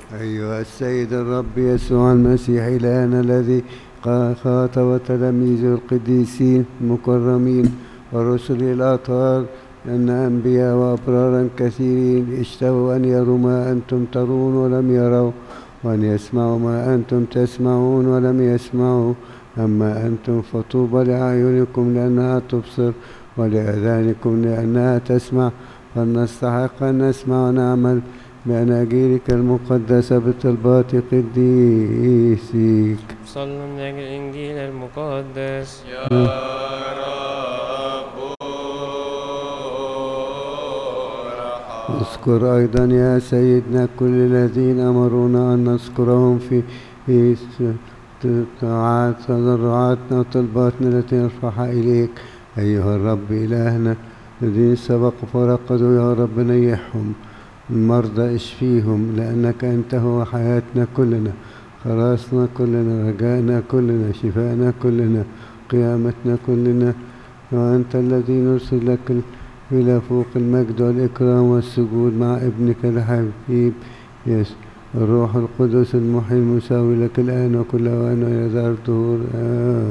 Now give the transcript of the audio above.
أيها السيد الرب يسوع المسيح إلهنا الذي خاطب تلاميذه القديسين المكرمين ورسله الأطهار أن أنبياء وأبرارا كثيرين اشتهوا أن يروا ما أنتم ترون ولم يروا، وأن يسمعوا ما أنتم تسمعون ولم يسمعوا. أما أنتم فطوبى لأعينكم لأنها تبصر ولآذانكم لأنها تسمع، فلنستحق أن نسمع ونعمل بأناجيلك المقدسة بطلبات قديسيك. صلوا من أجل الإنجيل المقدس. يا رب ارحم. اذكر أيضا يا سيدنا كل الذين أمرونا أن نذكرهم في تضرعاتنا وطلباتنا التي نرفعها إليك. أيها الرب إلهنا الذين سبقوا فرقدوا، يا رب نيحهم، المرضى اشفيهم، لأنك أنت هو حياتنا كلنا، خلاصنا كلنا، رجائنا كلنا، شفاءنا كلنا، قيامتنا كلنا. وأنت الذي نرسل لك إلى فوق المجد والإكرام والسجود مع ابنك الحبيب الروح القدس المحيي المساوي لك الآن وكل أوان وإلى دار الدهور.